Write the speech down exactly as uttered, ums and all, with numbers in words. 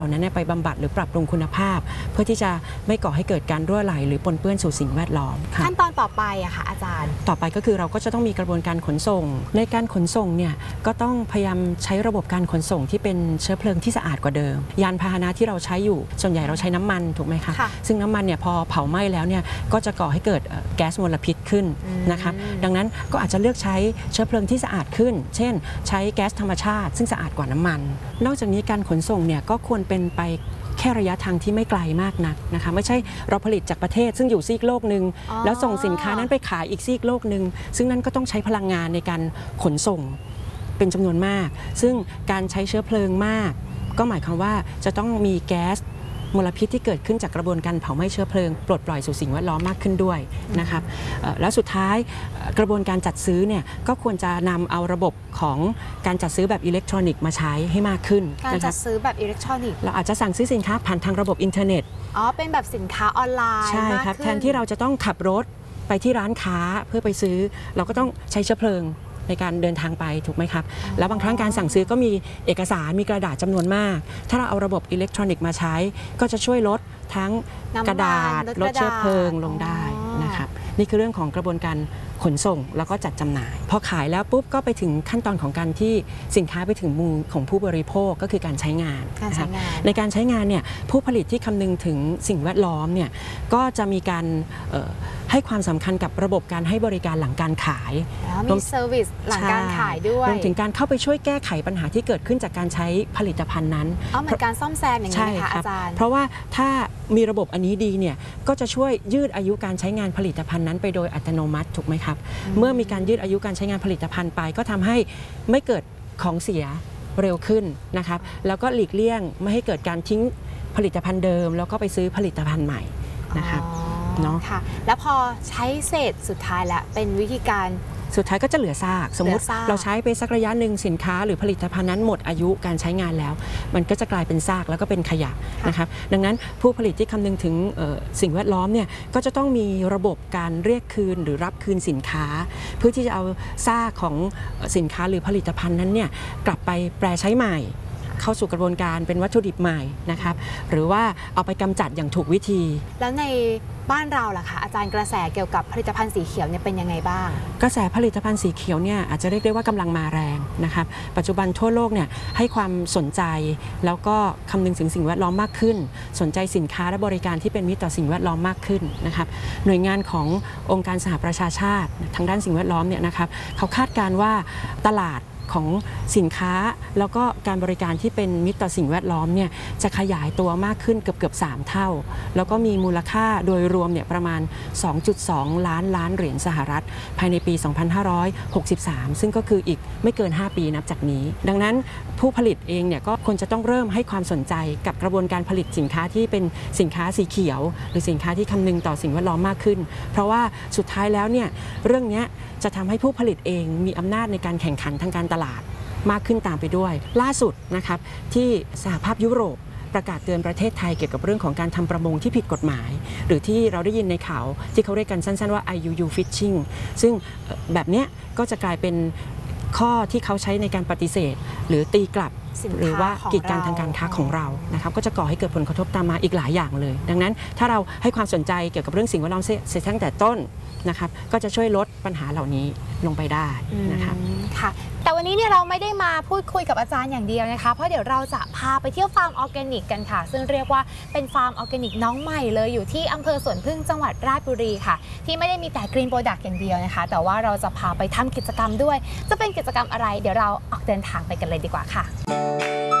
เหล่านั้นไปบำบัดหรือปรับปรุงคุณภาพเพื่อที่จะไม่ก่อให้เกิดการรั่วไหลหรือปนเปื้อนสู่สิ่งแวดล้อมขั้นตอนต่อไปอะค่ะอาจารย์ต่อไปก็คือเราก็จะต้องมีกระบวนการขนส่งในการขนส่งเนี่ยก็ต้องพยายามใช้ระบบการขนส่งที่เป็นเชื้อเพลิงที่สะอาดกว่าเดิมยานพาหนะที่เราใช้อยู่ส่วนใหญ่เราใช้น้ำมันถูกไหมคะซึ่งน้ำมันเนี่ยพอเผาไหม้แล้วเนี่ยก็จะก่อให้เกิดแก๊สมลพิษขึ้นนะคะดังนั้นก็อาจจะเลือกใช้เชื้อเพลิงที่สะอาดขึ้นเช่นใช้แก๊สธรรมชาติซึ่งสะอาดกว่าน้ำมันนอกจากนี้การขนส่งเนี่ยก็ควรเป็นไปแค่ระยะทางที่ไม่ไกลมากนักนะคะไม่ใช่เราผลิตจากประเทศซึ่งอยู่ซีกโลกหนึ่งแล้วส่งสินค้านั้นไปขายอีกซีกโลกหนึ่งซึ่งนั่นก็ต้องใช้พลังงานในการขนส่งเป็นจำนวนมากซึ่งการใช้เชื้อเพลิงมากก็หมายความว่าจะต้องมีแก๊สมลพิษที่เกิดขึ้นจากกระบวนการเผาไหม้เชื้อเพลิงปลดปล่อยสู่สิ่งแวดล้อมมากขึ้นด้วยนะครับแล้วสุดท้ายกระบวนการจัดซื้อเนี่ยก็ควรจะนำเอาระบบของการจัดซื้อแบบอิเล็กทรอนิกส์มาใช้ให้มากขึ้นการจัดซื้อแบบอิเล็กทรอนิกส์เราอาจจะสั่งซื้อสินค้าผ่านทางระบบอินเทอร์เน็ตอ๋อเป็นแบบสินค้าออนไลน์ใช่ครับแทนที่เราจะต้องขับรถไปที่ร้านค้าเพื่อไปซื้อเราก็ต้องใช้เชื้อเพลิงในการเดินทางไปถูกไหมครับแล้วบางครั้งการสั่งซื้อก็มีเอกสารมีกระดาษจำนวนมากถ้าเราเอาระบบอิเล็กทรอนิกส์มาใช้ก็จะช่วยลดทั้งกระดาษลดเชื้อเพลิงลงได้นะครับนี่คือเรื่องของกระบวนการขนส่งแล้วก็จัดจำหน่ายพอขายแล้วปุ๊บก็ไปถึงขั้นตอนของการที่สินค้าไปถึงมือของผู้บริโภคก็คือการใช้งานนะครับในการใช้งานเนี่ยผู้ผลิตที่คำนึงถึงสิ่งแวดล้อมเนี่ยก็จะมีการให้ความสำคัญกับระบบการให้บริการหลังการขายมีเซอร์วิสหลังการขายด้วยรวมถึงการเข้าไปช่วยแก้ไขปัญหาที่เกิดขึ้นจากการใช้ผลิตภัณฑ์นั้นอ๋อเหมือนการซ่อมแซมอย่างนี้นะคะอาจารย์เพราะว่าถ้ามีระบบอันนี้ดีเนี่ยก็จะช่วยยืดอายุการใช้งานผลิตภัณฑ์นั้นไปโดยอัตโนมัติถูกไหมครับเมื่อมีการยืดอายุการใช้งานผลิตภัณฑ์ไปก็ทำให้ไม่เกิดของเสียเร็วขึ้นนะครับแล้วก็หลีกเลี่ยงไม่ให้เกิดการทิ้งผลิตภัณฑ์เดิมแล้วก็ไปซื้อผลิตภัณฑ์ใหม่นะครับเนาะค่ะแล้วพอใช้เสร็จสุดท้ายแล้วเป็นวิธีการสุดท้ายก็จะเหลือซากสมมติเราใช้ไปสักระยะหนึ่งสินค้าหรือผลิตภัณฑ์นั้นหมดอายุการใช้งานแล้วมันก็จะกลายเป็นซากแล้วก็เป็นขยะนะครับดังนั้นผู้ผลิตที่คำนึงถึงสิ่งแวดล้อมเนี่ยก็จะต้องมีระบบการเรียกคืนหรือรับคืนสินค้าเพื่อที่จะเอาซากของสินค้าหรือผลิตภัณฑ์นั้นเนี่ยกลับไปแปรใช้ใหม่เข้าสู่กระบวนการเป็นวัตถุดิบใหม่นะครับหรือว่าเอาไปกำจัดอย่างถูกวิธีแล้วในบ้านเราล่ะคะอาจารย์กระแสเกี่ยวกับผลิตภัณฑ์สีเขียวเนี่ยเป็นยังไงบ้างกระแสผลิตภัณฑ์สีเขียวเนี่ยอาจจะเรียกได้ว่ากำลังมาแรงนะครับปัจจุบันทั่วโลกเนี่ยให้ความสนใจแล้วก็คำนึงถึงสิ่งแวดล้อมมากขึ้นสนใจสินค้าและบริการที่เป็นมิตรต่อสิ่งแวดล้อมมากขึ้นนะครับหน่วยงานขององค์การสหประชาชาติทางด้านสิ่งแวดล้อมเนี่ยนะครับเขาคาดการณ์ว่าตลาดของสินค้าแล้วก็การบริการที่เป็นมิตรต่อสิ่งแวดล้อมเนี่ยจะขยายตัวมากขึ้นเกือบเกือบสามเท่าแล้วก็มีมูลค่าโดยรวมเนี่ยประมาณ สองจุดสอง ล้านล้านเหรียญสหรัฐภายในปี สองพันห้าร้อยหกสิบสาม ซึ่งก็คืออีกไม่เกินห้าปีนับจากนี้ดังนั้นผู้ผลิตเองเนี่ยก็ควรจะต้องเริ่มให้ความสนใจกับกระบวนการผลิตสินค้าที่เป็นสินค้าสีเขียวหรือสินค้าที่คำนึงต่อสิ่งแวดล้อมมากขึ้นเพราะว่าสุดท้ายแล้วเนี่ยเรื่องนี้จะทำให้ผู้ผลิตเองมีอำนาจในการแข่งขันทางการตลาดมากขึ้นตามไปด้วยล่าสุดนะครับที่สหภาพยุโรปประกาศเตือนประเทศไทยเกี่ยวกับเรื่องของการทำประมงที่ผิดกฎหมายหรือที่เราได้ยินในข่าวที่เขาเรียกกันสั้นๆว่า ไอ ยู ยู Fishing ซึ่งแบบนี้ก็จะกลายเป็นข้อที่เขาใช้ในการปฏิเสธหรือตีกลับหรือว่ากีดกันทางการค้าของเรานะครับก็จะก่อให้เกิดผลกระทบตามมาอีกหลายอย่างเลยดังนั้นถ้าเราให้ความสนใจเกี่ยวกับเรื่องสิ่งแวดล้อมเสียตั้งแต่ต้นนะครับก็จะช่วยลดปัญหาเหล่านี้ลงไปได้นะครับค่ะแต่วันนี้เนี่ยเราไม่ได้มาพูดคุยกับอาจารย์อย่างเดียวนะคะเพราะเดี๋ยวเราจะพาไปเที่ยวฟาร์มออร์แกนิกกันค่ะซึ่งเรียกว่าเป็นฟาร์มออร์แกนิกน้องใหม่เลยอยู่ที่อำเภอสวนพึ่งจังหวัดราชบุรีค่ะที่ไม่ได้มีแต่กรีนโปรดักต์อย่างเดียวนะคะแต่ว่าเราจะพาไปทำกิจกรรมด้วยจะเป็นกิจกรรมอะไรเดี๋ยวเราออกเดินทางไปกันเลยดีกว่าค่ะ